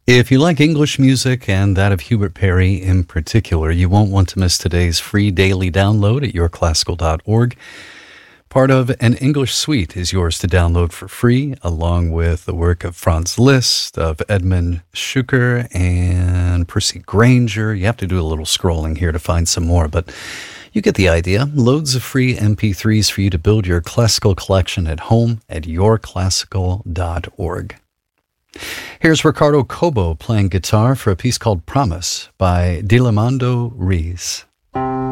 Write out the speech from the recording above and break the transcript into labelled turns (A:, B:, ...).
A: If you like English music and that of Hubert Perry in particular, you won't want to miss today's free daily download at yourclassical.org. Part of An English Suite is yours to download for free, along with the work of Franz Liszt, of Edmund Schuker, and Percy Granger. You have to do a little scrolling here to find some more, but you get the idea. Loads of free MP3s for you to build your classical collection at home at yourclassical.org. Here's Ricardo Cobo playing guitar for a piece called Promise by Dilamando Reis.